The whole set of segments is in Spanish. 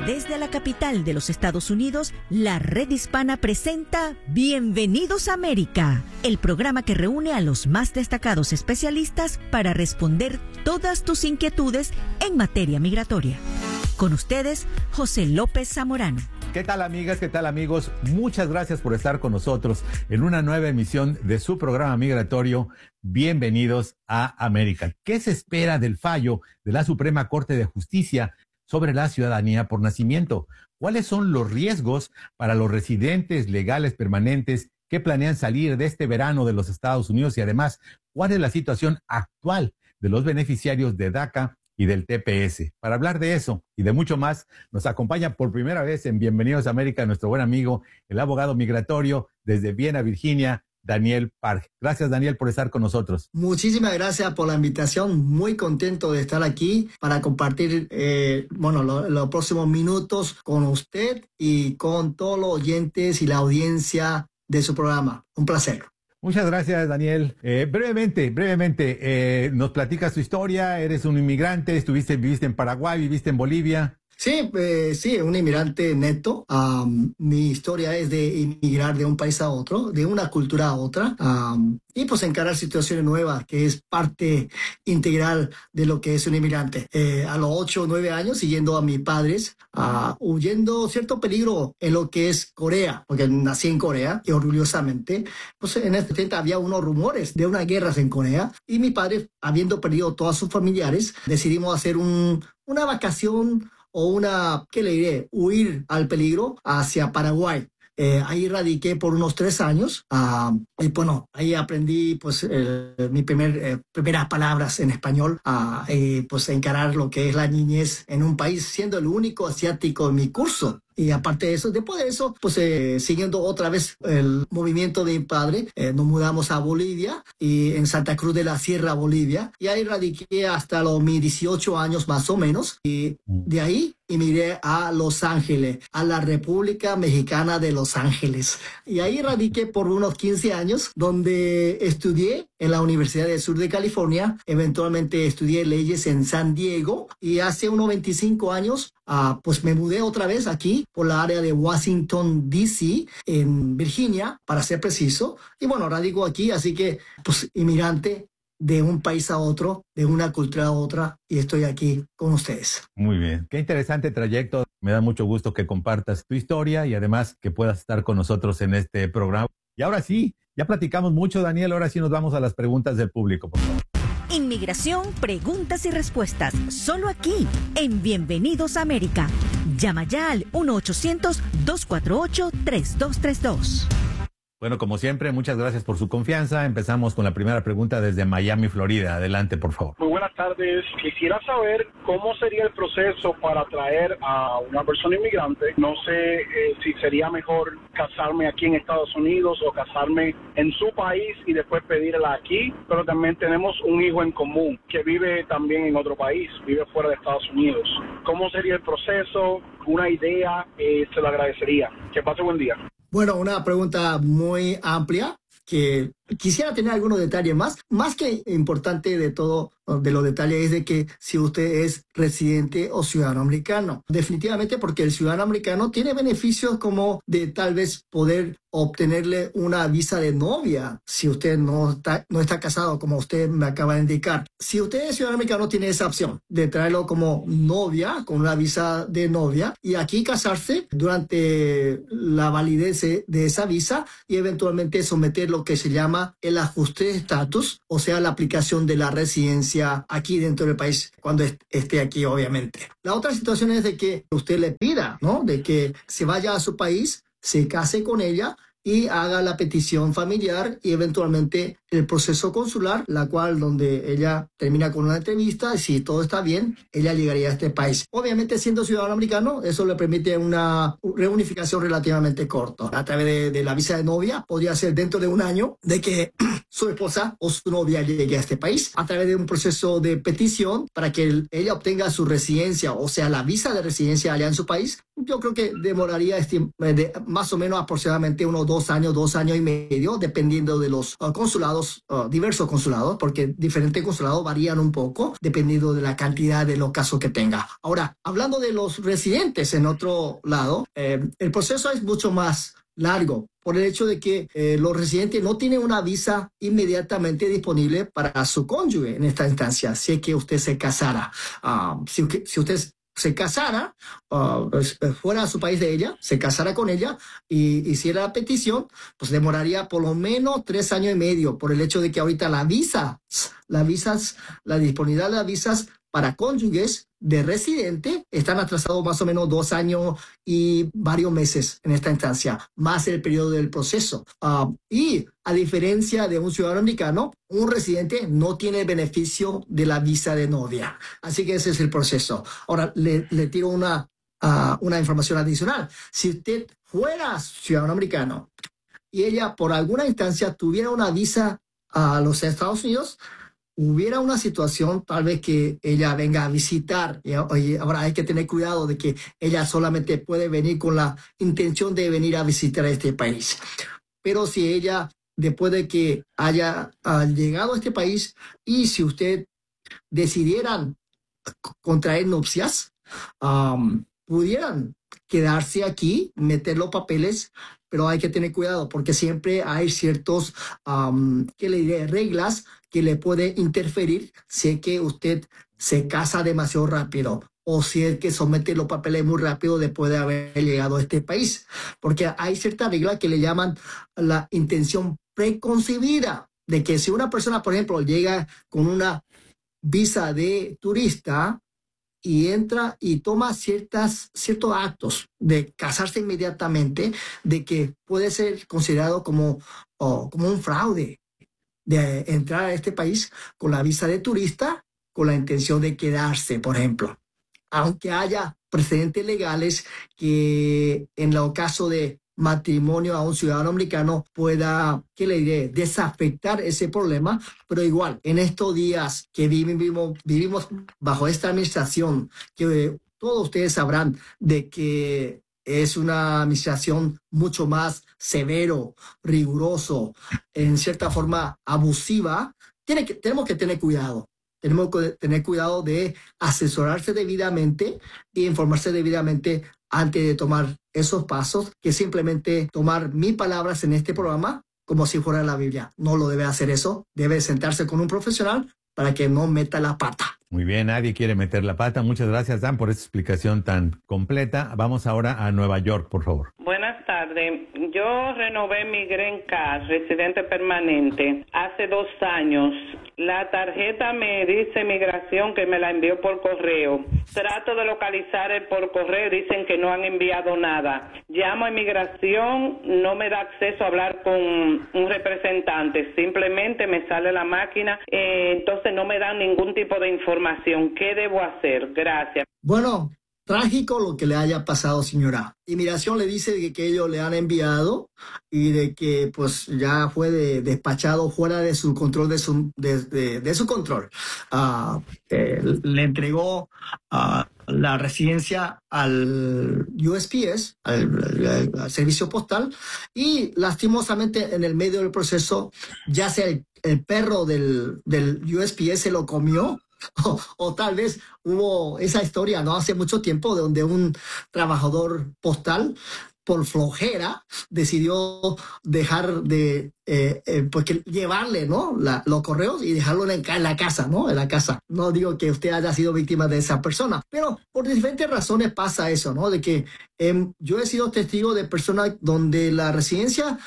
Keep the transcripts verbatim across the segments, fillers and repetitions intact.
Desde la capital de los Estados Unidos, la Red Hispana presenta Bienvenidos a América, el programa que reúne a los más destacados especialistas para responder todas tus inquietudes en materia migratoria. Con ustedes, José López Zamorano. ¿Qué tal, amigas? ¿Qué tal, amigos? Muchas gracias por estar con nosotros en una nueva emisión de su programa migratorio Bienvenidos a América. ¿Qué se espera del fallo de la Suprema Corte de Justicia sobre la ciudadanía por nacimiento? ¿Cuáles son los riesgos para los residentes legales permanentes que planean salir de este verano de los Estados Unidos? Y además, ¿cuál es la situación actual de los beneficiarios de DACA y del T P S? Para hablar de eso y de mucho más, nos acompaña por primera vez en Bienvenidos a América nuestro buen amigo, el abogado migratorio desde Viena, Virginia, Daniel Park. Gracias, Daniel, por estar con nosotros. Muchísimas gracias por la invitación. Muy contento de estar aquí para compartir eh, bueno, los lo próximos minutos con usted y con todos los oyentes y la audiencia de su programa. Un placer. Muchas gracias, Daniel. Eh, brevemente, brevemente, eh, nos platicas tu historia. Eres un inmigrante, estuviste, viviste en Paraguay, viviste en Bolivia. Sí, eh, sí, un inmigrante neto. Um, mi historia es de inmigrar de un país a otro, de una cultura a otra, um, y pues encarar situaciones nuevas, que es parte integral de lo que es un inmigrante. Eh, a los ocho o nueve años, siguiendo a mis padres, uh, huyendo cierto peligro en lo que es Corea, porque nací en Corea, y orgullosamente, pues en el setenta había unos rumores de unas guerras en Corea, y mis padres, habiendo perdido todos sus familiares, decidimos hacer un, una vacación o una, ¿qué le diré? Huir al peligro hacia Paraguay. Eh, ahí radiqué por unos tres años. Uh, y bueno, ahí aprendí pues eh, mi primer, eh, primeras palabras en español. Uh, y pues encarar lo que es la niñez en un país, siendo el único asiático en mi curso. Y aparte de eso, después de eso, pues eh, siguiendo otra vez el movimiento de mi padre, eh, nos mudamos a Bolivia y en Santa Cruz de la Sierra, Bolivia. Y ahí radiqué hasta los mis dieciocho años más o menos. Y de ahí emigré a Los Ángeles, a la República Mexicana de Los Ángeles. Y ahí radiqué por unos quince años, donde estudié en la Universidad del Sur de California. Eventualmente estudié leyes en San Diego. Y hace unos veinticinco años, uh, pues me mudé otra vez aquí por la área de Washington, D C, en Virginia, para ser preciso. Y bueno, radico aquí, así que, pues, inmigrante de un país a otro, de una cultura a otra, y estoy aquí con ustedes. Muy bien. Qué interesante trayecto. Me da mucho gusto que compartas tu historia y además que puedas estar con nosotros en este programa. Y ahora sí, ya platicamos mucho, Daniel. Ahora sí nos vamos a las preguntas del público, por favor. Inmigración, preguntas y respuestas, solo aquí, en Bienvenidos a América. Llama ya al uno ochocientos, dos cuatro ocho, tres dos tres dos. Bueno, como siempre, muchas gracias por su confianza. Empezamos con la primera pregunta desde Miami, Florida. Adelante, por favor. Muy buenas tardes. Quisiera saber cómo sería el proceso para traer a una persona inmigrante. No sé eh, si sería mejor casarme aquí en Estados Unidos o casarme en su país y después pedirla aquí. Pero también tenemos un hijo en común que vive también en otro país, vive fuera de Estados Unidos. ¿Cómo sería el proceso? Una idea, eh, se lo agradecería. Que pase buen día. Bueno, una pregunta muy amplia que quisiera tener algunos detalles más. Más que importante de todo, de los detalles, es de que si usted es residente o ciudadano americano. Definitivamente, porque el ciudadano americano tiene beneficios como de tal vez poder obtenerle una visa de novia si usted no está, no está casado, como usted me acaba de indicar. Si usted es ciudadano americano, tiene esa opción de traerlo como novia, con una visa de novia, y aquí casarse durante la validez de esa visa y eventualmente someter lo que se llama el ajuste de estatus, o sea, la aplicación de la residencia aquí dentro del país cuando esté aquí, obviamente. La otra situación es de que usted le pida, ¿no? De que se vaya a su país, se case con ella y haga la petición familiar y eventualmente el proceso consular, la cual donde ella termina con una entrevista y si todo está bien, ella llegaría a este país. Obviamente, siendo ciudadano americano, eso le permite una reunificación relativamente corta. A través de, de la visa de novia, podría ser dentro de un año de que su esposa o su novia llegue a este país, a través de un proceso de petición para que ella obtenga su residencia, o sea, la visa de residencia allá en su país, yo creo que demoraría de más o menos aproximadamente unos dos años, dos años y medio, dependiendo de los uh, consulados, uh, diversos consulados, porque diferentes consulados varían un poco, dependiendo de la cantidad de los casos que tenga. Ahora, hablando de los residentes en otro lado, eh, el proceso es mucho más largo, por el hecho de que eh, los residentes no tienen una visa inmediatamente disponible para su cónyuge en esta instancia, si es que usted se casara. Uh, si, si usted se casara, uh, fuera a su país de ella, se casara con ella y hiciera la petición, pues demoraría por lo menos tres años y medio, por el hecho de que ahorita la visa, las visas, la disponibilidad de las visas para cónyuges de residente están atrasados más o menos dos años y varios meses en esta instancia, más el periodo del proceso. Uh, y a diferencia de un ciudadano americano, un residente no tiene el beneficio de la visa de novia. Así que ese es el proceso. Ahora, le, le tiro una, uh, una información adicional. Si usted fuera ciudadano americano y ella por alguna instancia tuviera una visa a los Estados Unidos, hubiera una situación tal vez que ella venga a visitar, y ahora hay que tener cuidado de que ella solamente puede venir con la intención de venir a visitar este país. Pero si ella, después de que haya uh, llegado a este país y si usted decidieran contraer nupcias, um, pudieran quedarse aquí, meter los papeles, pero hay que tener cuidado porque siempre hay ciertos, um, ¿qué le diré? reglas que le puede interferir si es que usted se casa demasiado rápido o si es que somete los papeles muy rápido después de haber llegado a este país. Porque hay ciertas reglas que le llaman la intención preconcebida, de que si una persona, por ejemplo, llega con una visa de turista y entra y toma ciertas, ciertos actos de casarse inmediatamente, de que puede ser considerado como, oh, como un fraude de entrar a este país con la visa de turista con la intención de quedarse, por ejemplo. Aunque haya precedentes legales que en el caso de matrimonio a un ciudadano americano pueda, ¿qué le diré?, desafectar ese problema, pero igual, en estos días que vivimos, vivimos bajo esta administración, que todos ustedes sabrán de que es una administración mucho más severo, riguroso, en cierta forma abusiva, tiene que, tenemos que tener cuidado. Tenemos que tener cuidado de asesorarse debidamente e informarse debidamente antes de tomar esos pasos, que simplemente tomar mis palabras en este programa como si fuera la Biblia. No lo debe hacer eso. Debe sentarse con un profesional para que no meta la pata. Muy bien, nadie quiere meter la pata. Muchas gracias, Dan, por esta explicación tan completa. Vamos ahora a Nueva York, por favor. Buenas tardes. Yo renové mi Green Card, residente permanente, hace dos años. La tarjeta me dice migración que me la envió por correo. Trato de localizar el por correo, dicen que no han enviado nada. Llamo a inmigración, no me da acceso a hablar con un representante. Simplemente me sale la máquina, eh, entonces no me dan ningún tipo de información. ¿Qué debo hacer? Gracias. Bueno, trágico lo que le haya pasado, señora. Inmigración le dice que, que ellos le han enviado y de que pues ya fue de, despachado fuera de su control, de su, de, de, de su control. Uh, eh, le entregó uh, la residencia al U S P S, al, al, al servicio postal, y lastimosamente en el medio del proceso, ya sea el, el perro del, del U S P S se lo comió, O, o tal vez hubo esa historia, ¿no? Hace mucho tiempo, de donde un trabajador postal, por flojera, decidió dejar de eh, eh, pues que llevarle, ¿no? La, los correos y dejarlo en, en la casa, ¿no? En la casa. No digo que usted haya sido víctima de esa persona, pero por diferentes razones pasa eso, ¿no? De que eh, yo he sido testigo de personas donde la residencia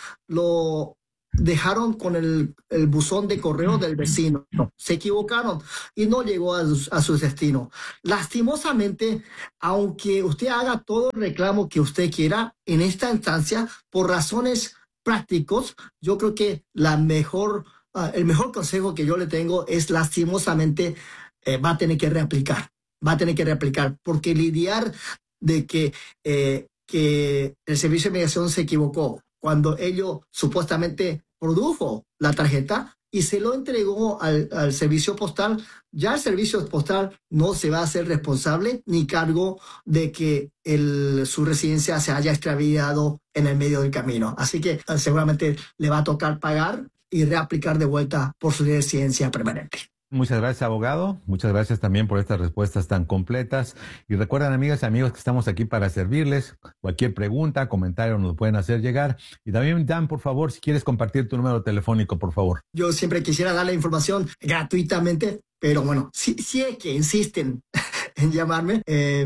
lo dejaron con el, el buzón de correo del vecino. Se equivocaron y no llegó a su, a su destino. Lastimosamente, aunque usted haga todo el reclamo que usted quiera en esta instancia, por razones prácticas, yo creo que la mejor, uh, el mejor consejo que yo le tengo es, lastimosamente, eh, va a tener que reaplicar. Va a tener que reaplicar, porque lidiar de que, eh, que el servicio de migración se equivocó cuando ellos supuestamente produjo la tarjeta, y se lo entregó al, al servicio postal, ya el servicio postal no se va a hacer responsable ni cargo de que el, su residencia se haya extraviado en el medio del camino. Así que uh, seguramente le va a tocar pagar y reaplicar de vuelta por su residencia permanente. Muchas gracias, abogado. Muchas gracias también por estas respuestas tan completas. Y recuerden, amigas y amigos, que estamos aquí para servirles. Cualquier pregunta, comentario nos lo pueden hacer llegar. Y también, Dan, por favor, si quieres compartir tu número telefónico, por favor. Yo siempre quisiera dar la información gratuitamente, pero bueno, si, si es que insisten en llamarme, eh,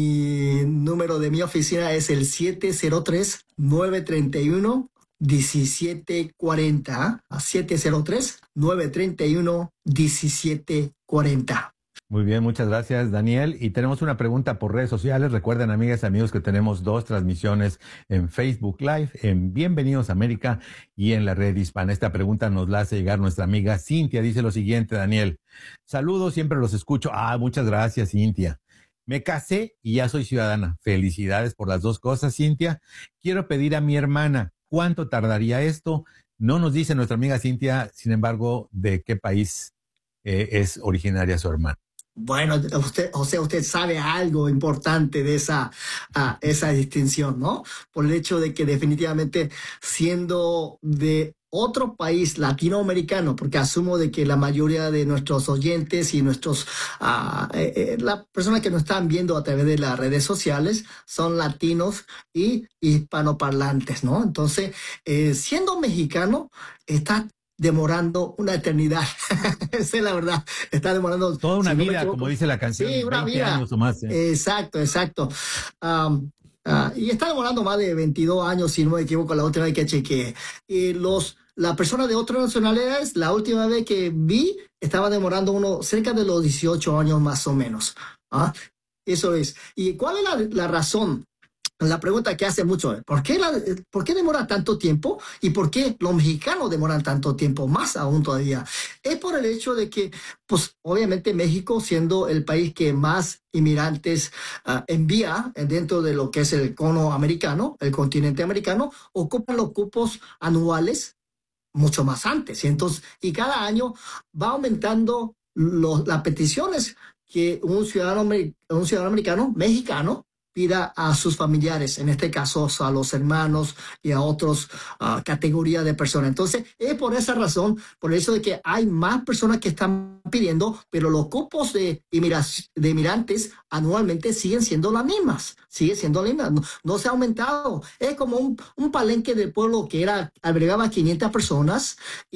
mi número de mi oficina es el siete cero tres, nueve tres uno, diecisiete cuarenta, siete cero tres, nueve tres uno, diecisiete cuarenta. Muy bien, muchas gracias, Daniel. Y tenemos una pregunta por redes sociales. Recuerden, amigas y amigos, que tenemos dos transmisiones en Facebook Live, en Bienvenidos a América y en la red hispana. Esta pregunta nos la hace llegar nuestra amiga Cintia. Dice lo siguiente, Daniel. Saludos, siempre los escucho. Ah, muchas gracias, Cintia. Me casé y ya soy ciudadana. Felicidades por las dos cosas, Cintia. Quiero pedir a mi hermana, ¿cuánto tardaría esto? No nos dice nuestra amiga Cintia, sin embargo, de qué país eh, es originaria su hermana. Bueno, usted, o sea, usted sabe algo importante de esa, uh, esa distinción, ¿no? Por el hecho de que definitivamente siendo de otro país latinoamericano, porque asumo de que la mayoría de nuestros oyentes y nuestros, uh, eh, eh, las personas que nos están viendo a través de las redes sociales son latinos y hispanoparlantes, ¿no? Entonces, eh, siendo mexicano, está demorando una eternidad. Esa es la verdad. Está demorando toda una si no vida, como dice la canción. Sí, una veinte vida. Años o más. ¿eh? Exacto, exacto. Um, uh, y está demorando más de veintidós años, si no me equivoco, la última vez que chequeé. Y los, las personas de otras nacionalidades, la última vez que vi, estaba demorando uno cerca de los dieciocho años más o menos. ¿Ah? Eso es. ¿Y cuál es la, la razón? La pregunta que hace mucho es, ¿por qué, la, ¿por qué demora tanto tiempo? ¿Y por qué los mexicanos demoran tanto tiempo? Más aún todavía. Es por el hecho de que, pues, obviamente México, siendo el país que más inmigrantes uh, envía dentro de lo que es el cono americano, el continente americano, ocupan los cupos anuales mucho más antes. Y, entonces, y cada año va aumentando los, las peticiones que un ciudadano, un ciudadano americano, mexicano, pida a sus familiares, en este caso a los hermanos y a otras uh, categorías de personas. Entonces, es por esa razón, por eso de que hay más personas que están pidiendo, pero los cupos de, de inmigrantes anualmente siguen siendo las mismas, siguen siendo las mismas, no, no se ha aumentado. Es como un, un palenque del pueblo que era albergaba quinientas personas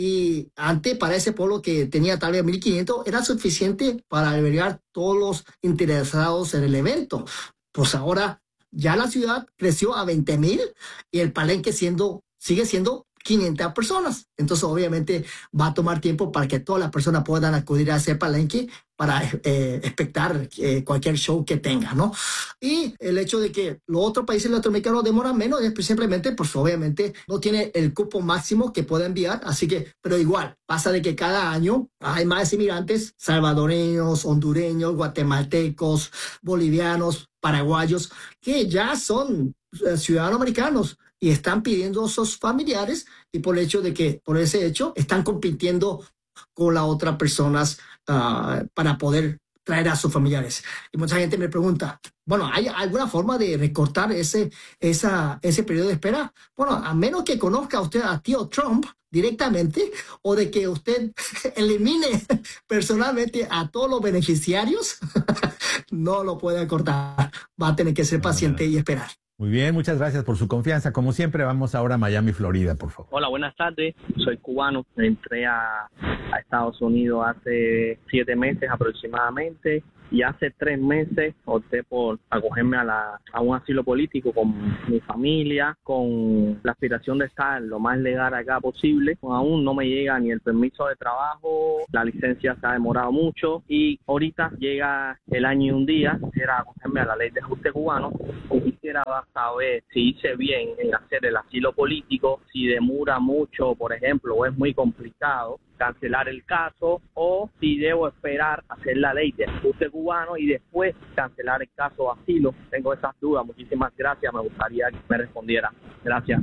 y antes para ese pueblo que tenía tal vez mil quinientos era suficiente para albergar todos los interesados en el evento. Pues ahora ya la ciudad creció a veinte mil y el palenque siendo, sigue siendo quinientas personas. Entonces, obviamente, va a tomar tiempo para que todas las personas puedan acudir a ese palenque para eh, expectar eh, cualquier show que tenga, ¿no? Y el hecho de que los otros países latinoamericanos demoran menos es simplemente, pues obviamente, no tiene el cupo máximo que puede enviar, así que, pero igual, pasa de que cada año hay más inmigrantes salvadoreños, hondureños, guatemaltecos, bolivianos, paraguayos, que ya son eh, ciudadanos americanos y están pidiendo a sus familiares y por el hecho de que, por ese hecho, están compitiendo con las otras personas uh, para poder traer a sus familiares. Y mucha gente me pregunta, bueno, ¿hay alguna forma de recortar ese, esa, ese periodo de espera? Bueno, a menos que conozca usted a tío Trump directamente o de que usted elimine personalmente a todos los beneficiarios, no lo puede cortar. Va a tener que ser paciente y esperar. Muy bien, muchas gracias por su confianza. Como siempre, vamos ahora a Miami, Florida, por favor. Hola, buenas tardes. Soy cubano. Entré a, a Estados Unidos hace siete meses aproximadamente. Y hace tres meses opté por acogerme a, la, a un asilo político con mi familia, con la aspiración de estar lo más legal acá posible. Aún no me llega ni el permiso de trabajo, la licencia se ha demorado mucho y ahorita llega el año y un día. Quisiera acogerme a la ley de ajuste cubano y quisiera saber si hice bien en hacer el asilo político, si demora mucho, por ejemplo, o es muy complicado cancelar el caso, o si debo esperar hacer la ley de ajuste cubano y después cancelar el caso de asilo. Tengo esas dudas. Muchísimas gracias. Me gustaría que me respondiera. Gracias.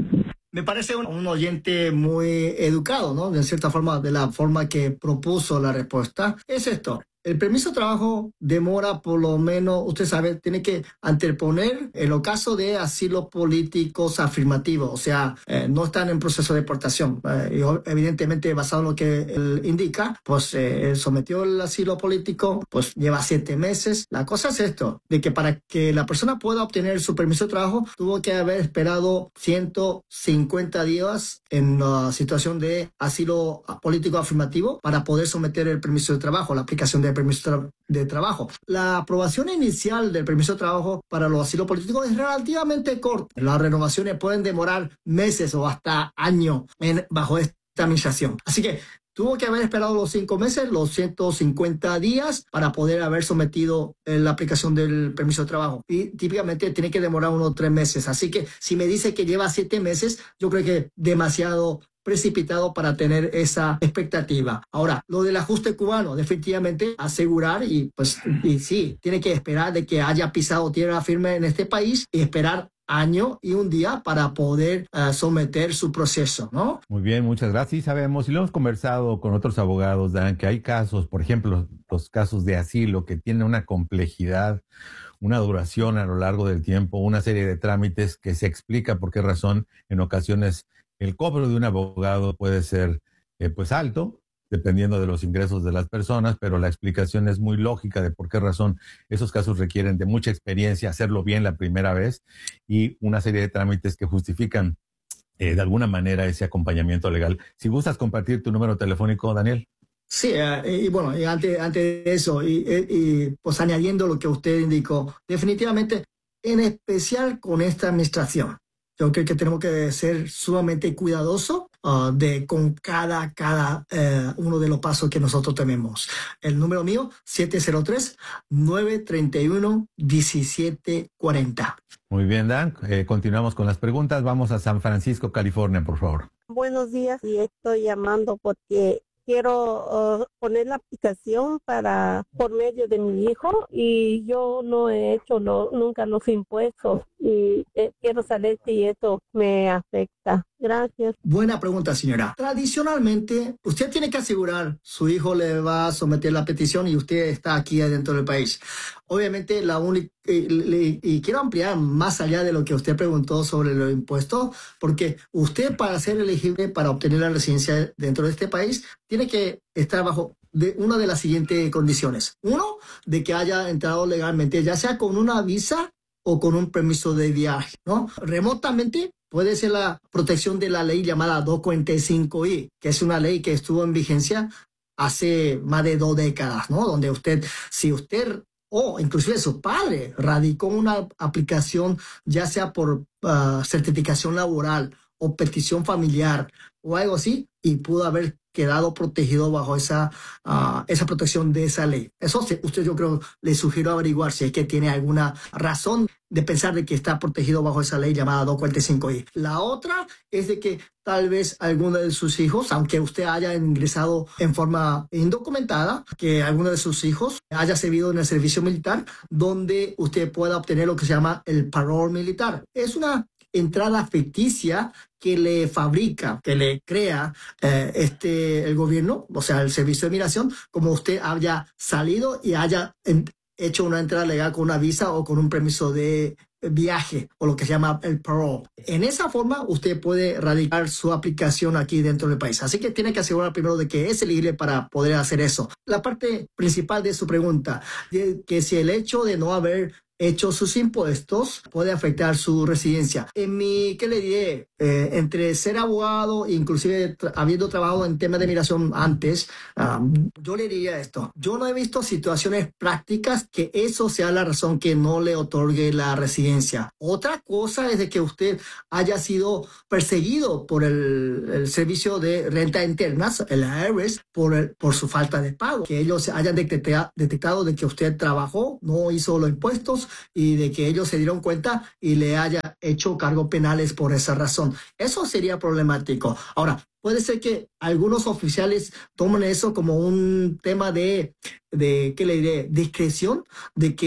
Me parece un, un oyente muy educado, ¿no? De cierta forma, de la forma que propuso la respuesta. Es esto. El permiso de trabajo demora por lo menos, usted sabe, tiene que anteponer en los casos de asilo políticos afirmativos, o sea, eh, no están en proceso de deportación. Eh, y evidentemente, basado en lo que él indica, pues eh, él sometió el asilo político, pues lleva siete meses. La cosa es esto, de que para que la persona pueda obtener su permiso de trabajo, tuvo que haber esperado ciento cincuenta días en la situación de asilo político afirmativo para poder someter el permiso de trabajo, la aplicación de permiso de trabajo. La aprobación inicial del permiso de trabajo para los asilos políticos es relativamente corta. Las renovaciones pueden demorar meses o hasta años en, bajo esta administración. Así que tuvo que haber esperado los cinco meses, los ciento cincuenta días para poder haber sometido la aplicación del permiso de trabajo. Y típicamente tiene que demorar unos tres meses. Así que si me dice que lleva siete meses, yo creo que demasiado precipitado para tener esa expectativa. Ahora, lo del ajuste cubano, definitivamente asegurar y pues y sí, tiene que esperar de que haya pisado tierra firme en este país y esperar año y un día para poder uh, someter su proceso, ¿no? Muy bien, muchas gracias. Sí sabemos, y lo hemos conversado con otros abogados, Dan, que hay casos, por ejemplo, los, los casos de asilo que tienen una complejidad, una duración a lo largo del tiempo, una serie de trámites que se explica por qué razón en ocasiones el cobro de un abogado puede ser eh, pues alto, dependiendo de los ingresos de las personas, pero la explicación es muy lógica de por qué razón esos casos requieren de mucha experiencia, hacerlo bien la primera vez y una serie de trámites que justifican eh, de alguna manera ese acompañamiento legal. Si gustas compartir tu número telefónico, Daniel. Sí, uh, y bueno, y antes, antes de eso, y, y, y pues añadiendo lo que usted indicó, definitivamente, en especial con esta administración, yo creo que tenemos que ser sumamente cuidadosos uh, de con cada, cada uh, uno de los pasos que nosotros tenemos. El número mío, siete cero tres, nueve tres uno, uno siete cuatro cero. Muy bien, Dan. Eh, continuamos con las preguntas. Vamos a San Francisco, California, por favor. Buenos días, y estoy llamando porque quiero uh, poner la aplicación para por medio de mi hijo y yo no he hecho lo, nunca los impuestos y eh, quiero saber si eso me afecta. Gracias. Buena pregunta, señora. Tradicionalmente, usted tiene que asegurar su hijo le va a someter la petición y usted está aquí adentro del país. Obviamente, la única y, y quiero ampliar más allá de lo que usted preguntó sobre los impuestos, porque usted para ser elegible para obtener la residencia dentro de este país tiene que estar bajo de una de las siguientes condiciones. Uno, de que haya entrado legalmente, ya sea con una visa o con un permiso de viaje, ¿no? Remotamente puede ser la protección de la ley llamada doscientos cuarenta y cinco I, que es una ley que estuvo en vigencia hace más de dos décadas, ¿no? Donde usted, si usted o inclusive su padre radicó una aplicación, ya sea por uh, certificación laboral o petición familiar o algo así, y pudo haber quedado protegido bajo esa, uh, esa protección de esa ley. Eso usted yo creo le sugiero averiguar si es que tiene alguna razón de pensar de que está protegido bajo esa ley llamada doscientos cuarenta y cinco I. La otra es de que tal vez alguno de sus hijos, aunque usted haya ingresado en forma indocumentada, que alguno de sus hijos haya servido en el servicio militar, donde usted pueda obtener lo que se llama el parole militar. Es una entrada ficticia que le fabrica, que le crea eh, este el gobierno, o sea, el servicio de migración, como usted haya salido y haya en, hecho una entrada legal con una visa o con un permiso de viaje o lo que se llama el parole. En esa forma usted puede radicar su aplicación aquí dentro del país. Así que tiene que asegurar primero de que es elegible para poder hacer eso. La parte principal de su pregunta, de que si el hecho de no haber hecho sus impuestos puede afectar su residencia. En mi, ¿qué le diré? Eh, entre ser abogado, inclusive tra- habiendo trabajado en temas de migración antes, um, yo le diría esto. Yo no he visto situaciones prácticas que eso sea la razón que no le otorgue la residencia. Otra cosa es de que usted haya sido perseguido por el, el Servicio de Renta Internas, el I R S, por, el, por su falta de pago. Que ellos hayan detecta- detectado de que usted trabajó, no hizo los impuestos, y de que ellos se dieron cuenta y le haya hecho cargos penales por esa razón. Eso sería problemático. Ahora, puede ser que algunos oficiales tomen eso como un tema de, de ¿qué le diré? Discreción, de que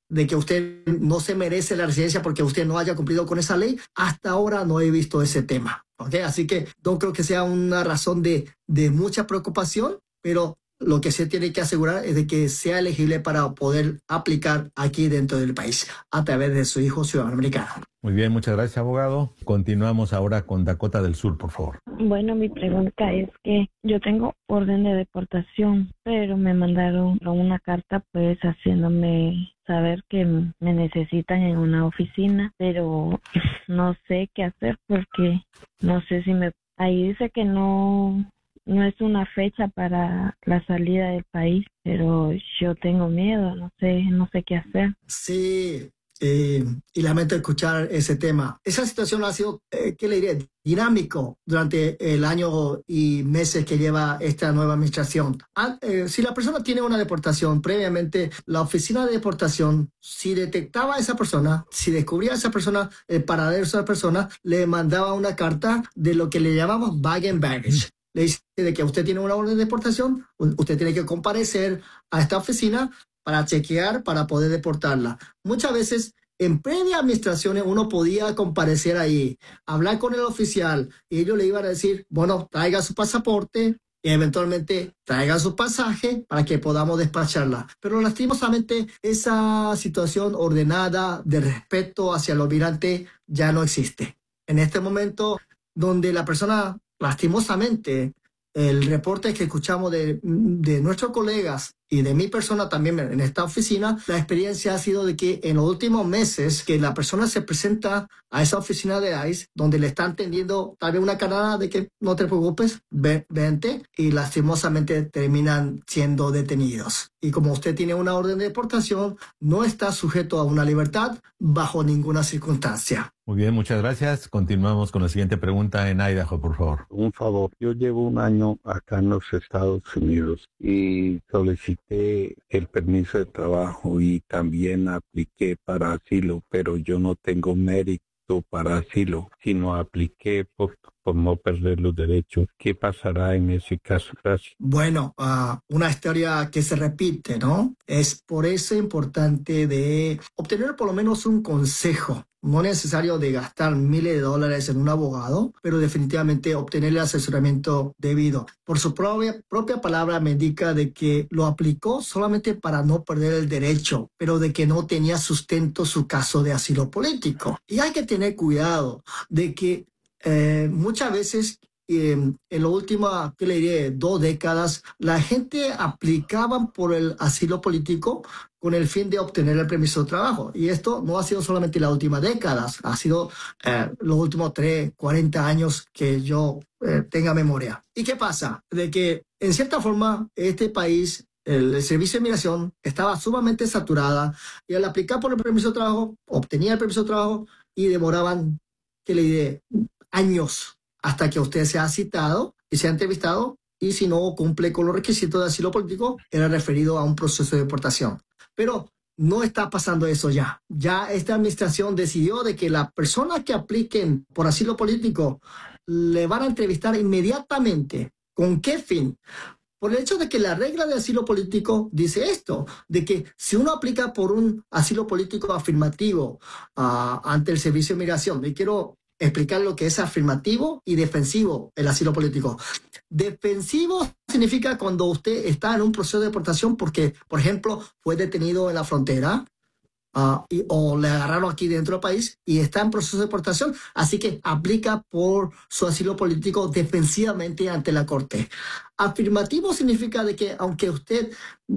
de que usted no se merece la residencia porque usted no haya cumplido con esa ley, hasta ahora no he visto ese tema. ¿Okay? Así que no creo que sea una razón de, de mucha preocupación, pero lo que se tiene que asegurar es de que sea elegible para poder aplicar aquí dentro del país a través de su hijo ciudadano americano. Muy bien, muchas gracias, abogado. Continuamos ahora con Dakota del Sur, por favor. Bueno, mi pregunta es que yo tengo orden de deportación, pero me mandaron una carta pues haciéndome saber que me necesitan en una oficina, pero no sé qué hacer porque no sé si me... Ahí dice que no... No es una fecha para la salida del país, pero yo tengo miedo, no sé, no sé qué hacer. Sí, eh, y lamento escuchar ese tema. Esa situación ha sido, eh, ¿qué le diré? Dinámico durante el año y meses que lleva esta nueva administración. Ah, eh, si la persona tiene una deportación, previamente la oficina de deportación, si detectaba a esa persona, si descubría a esa persona, el paradero de esa persona, le mandaba una carta de lo que le llamamos bag and baggage. Le dice de que usted tiene una orden de deportación, usted tiene que comparecer a esta oficina para chequear, para poder deportarla. Muchas veces, en previa administraciones, uno podía comparecer ahí, hablar con el oficial, y ellos le iban a decir, bueno, traiga su pasaporte, y eventualmente traiga su pasaje para que podamos despacharla. Pero lastimosamente, esa situación ordenada de respeto hacia el migrante ya no existe. En este momento, donde la persona... Lastimosamente, el reporte que escuchamos de, de nuestros colegas y de mi persona también en esta oficina, la experiencia ha sido de que en los últimos meses que la persona se presenta a esa oficina de ICE, donde le están tendiendo tal vez una carnada de que no te preocupes, vente, y lastimosamente terminan siendo detenidos. Y como usted tiene una orden de deportación, no está sujeto a una libertad bajo ninguna circunstancia. Muy bien, muchas gracias. Continuamos con la siguiente pregunta en Idaho, por favor. Un favor, yo llevo un año acá en los Estados Unidos y solicité el permiso de trabajo y también apliqué para asilo, pero yo no tengo mérito para asilo, sino apliqué por, por no perder los derechos. ¿Qué pasará en ese caso? Gracias. Bueno, uh, una historia que se repite, ¿no? Es por eso importante de obtener por lo menos un consejo. No es necesario de gastar miles de dólares en un abogado, pero definitivamente obtener el asesoramiento debido. Por su propia, propia palabra me indica de que lo aplicó solamente para no perder el derecho, pero de que no tenía sustento su caso de asilo político. Y hay que tener cuidado de que eh, muchas veces eh, en las últimas, ¿qué le diré?, dos décadas, la gente aplicaba por el asilo político con el fin de obtener el permiso de trabajo. Y esto no ha sido solamente las últimas décadas, ha sido eh, los últimos tres, cuarenta años que yo eh, tenga memoria. ¿Y qué pasa? De que, en cierta forma, este país, el, el servicio de migración, estaba sumamente saturada y al aplicar por el permiso de trabajo, obtenía el permiso de trabajo y demoraban, ¿qué le diré?, años hasta que usted sea citado y sea entrevistado, y si no cumple con los requisitos de asilo político, era referido a un proceso de deportación. Pero no está pasando eso ya. Ya esta administración decidió de que las personas que apliquen por asilo político le van a entrevistar inmediatamente. ¿Con qué fin? Por el hecho de que la regla de asilo político dice esto, de que si uno aplica por un asilo político afirmativo uh, ante el Servicio de Migración, y quiero explicar lo que es afirmativo y defensivo el asilo político. Defensivo significa cuando usted está en un proceso de deportación porque, por ejemplo, fue detenido en la frontera uh, y, o le agarraron aquí dentro del país y está en proceso de deportación, así que aplica por su asilo político defensivamente ante la corte. Afirmativo significa de que aunque usted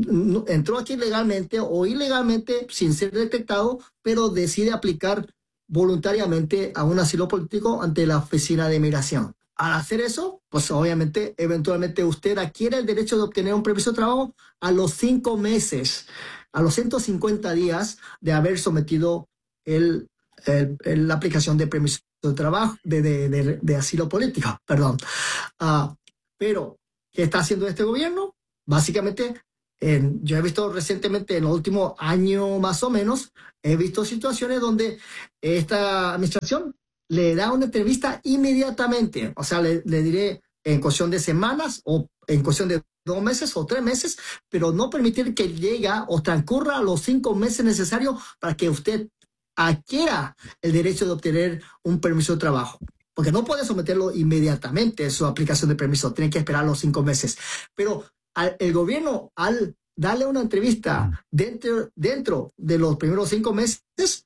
entró aquí legalmente o ilegalmente sin ser detectado, pero decide aplicar voluntariamente a un asilo político ante la oficina de migración. Al hacer eso, pues obviamente, eventualmente usted adquiere el derecho de obtener un permiso de trabajo a los cinco meses, a los ciento cincuenta días de haber sometido el, el, el, la aplicación de permiso de trabajo, de, de, de, de asilo político, perdón. Uh, pero, ¿qué está haciendo este gobierno? Básicamente, En, yo he visto recientemente, en los últimos años más o menos, he visto situaciones donde esta administración le da una entrevista inmediatamente. O sea, le, le diré en cuestión de semanas o en cuestión de dos meses o tres meses, pero no permitir que llegue o transcurra los cinco meses necesarios para que usted adquiera el derecho de obtener un permiso de trabajo. Porque no puede someterlo inmediatamente a su aplicación de permiso, tiene que esperar los cinco meses. Pero al, el gobierno, al darle una entrevista dentro, dentro de los primeros cinco meses,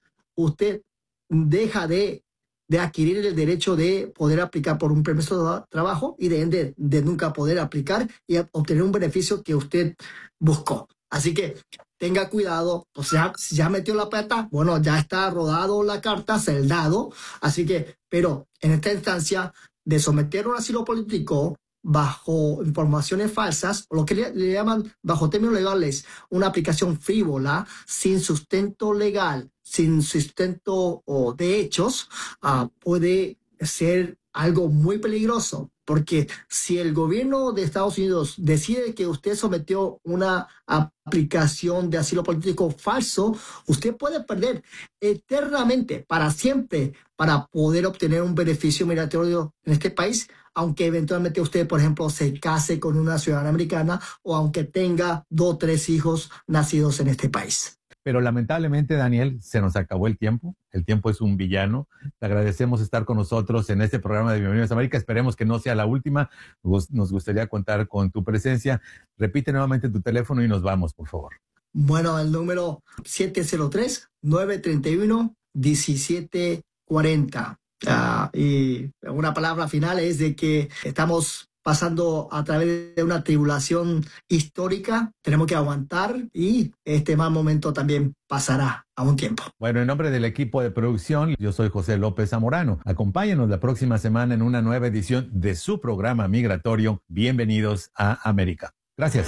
usted deja de, de adquirir el derecho de poder aplicar por un permiso de trabajo y de, de, de nunca poder aplicar y obtener un beneficio que usted buscó. Así que tenga cuidado, o sea, si ya metió la pata, bueno, ya está rodado la carta, saldado, así que, pero en esta instancia de someter un asilo político bajo informaciones falsas, lo que le, le llaman, bajo términos legales, una aplicación frívola, sin sustento legal, sin sustento oh, de hechos, uh, puede ser algo muy peligroso. Porque si el gobierno de Estados Unidos decide que usted sometió una aplicación de asilo político falso, usted puede perder eternamente, para siempre, para poder obtener un beneficio migratorio en este país, aunque eventualmente usted, por ejemplo, se case con una ciudadana americana o aunque tenga dos o tres hijos nacidos en este país. Pero lamentablemente, Daniel, se nos acabó el tiempo. El tiempo es un villano. Te agradecemos estar con nosotros en este programa de Bienvenidos a América. Esperemos que no sea la última. Nos gustaría contar con tu presencia. Repite nuevamente tu teléfono y nos vamos, por favor. Bueno, el número siete cero tres, nueve tres uno, uno siete cuatro cero. Uh, y una palabra final es de que estamos pasando a través de una tribulación histórica, tenemos que aguantar y este mal momento también pasará a un tiempo. Bueno, en nombre del equipo de producción, yo soy José López Zamorano. Acompáñenos la próxima semana en una nueva edición de su programa migratorio. Bienvenidos a América. Gracias.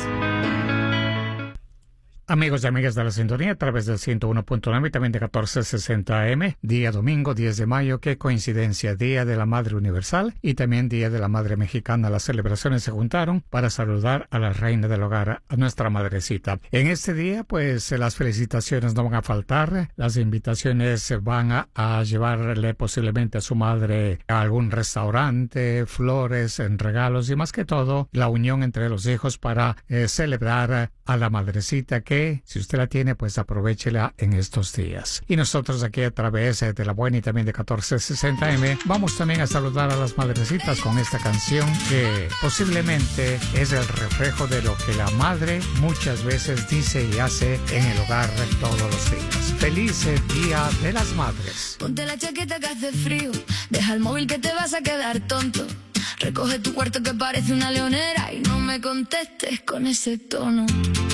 Amigos y amigas de la sintonía, a través del ciento uno punto nueve y también de catorce sesenta A M, día domingo diez de mayo, qué coincidencia, Día de la Madre Universal y también Día de la Madre Mexicana. Las celebraciones se juntaron para saludar a la reina del hogar, a nuestra madrecita. En este día, pues, las felicitaciones no van a faltar, las invitaciones van a, a llevarle posiblemente a su madre a algún restaurante, flores, en regalos y más que todo, la unión entre los hijos para eh, celebrar a la madrecita que si usted la tiene, pues aprovéchela en estos días. Y nosotros aquí a través de la buena y también de catorce sesenta A M vamos también a saludar a las madrecitas con esta canción que posiblemente es el reflejo de lo que la madre muchas veces dice y hace en el hogar todos los días. Feliz Día de las Madres. Ponte la chaqueta que hace frío, deja el móvil que te vas a quedar tonto. Recoge tu cuarto que parece una leonera y no me contestes con ese tono.